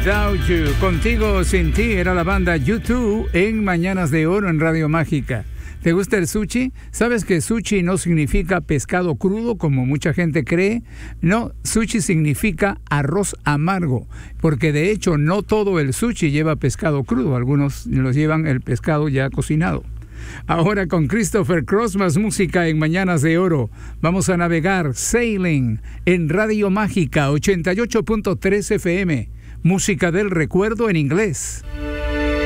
Without You, Contigo o Sin Ti, era la banda U2 en Mañanas de Oro en Radio Mágica. ¿Te gusta el sushi? ¿Sabes que sushi no significa pescado crudo como mucha gente cree? No, sushi significa arroz amargo, porque de hecho no todo el sushi lleva pescado crudo, algunos los llevan el pescado ya cocinado. Ahora con Christopher Cross, más música en Mañanas de Oro. Vamos a navegar Sailing en Radio Mágica 88.3 FM. Música del recuerdo en inglés.